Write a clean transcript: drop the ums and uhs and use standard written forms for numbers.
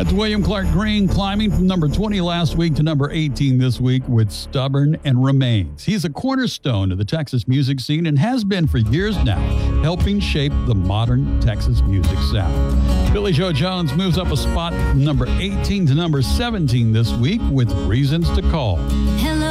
That's William Clark Green climbing from number 20 last week to number 18 this week with Stubborn and Remains. He's a cornerstone of the Texas music scene and has been for years now, helping shape the modern Texas music sound. Billy Joe Jones moves up a spot from number 18 to number 17 this week with Reasons to Call. Hello.